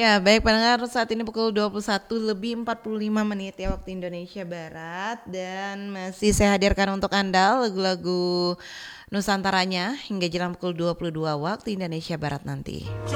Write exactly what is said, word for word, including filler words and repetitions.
Ya, baik pendengar, saat ini pukul dua puluh satu lebih empat puluh lima menit ya waktu Indonesia Barat. Dan masih saya hadirkan untuk Anda lagu-lagu Nusantaranya hingga jelang pukul dua puluh dua waktu Indonesia Barat nanti.